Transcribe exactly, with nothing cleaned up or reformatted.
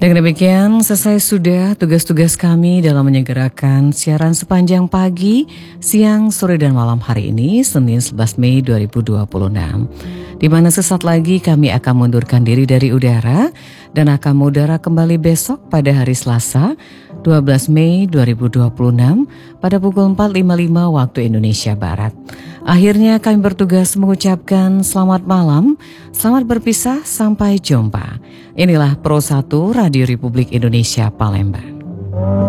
Dengan demikian, selesai sudah tugas-tugas kami dalam menyegerakan siaran sepanjang pagi, siang, sore, dan malam hari ini, Senin sebelas Mei dua ribu dua puluh enam. Di mana sesaat lagi kami akan mundurkan diri dari udara dan akan mengudara kembali besok pada hari Selasa, dua belas Mei dua ribu dua puluh enam pada pukul empat lima puluh lima waktu Indonesia Barat. Akhirnya kami bertugas mengucapkan selamat malam, selamat berpisah, sampai jumpa. Inilah Pro satu Radio Republik Indonesia Palembang.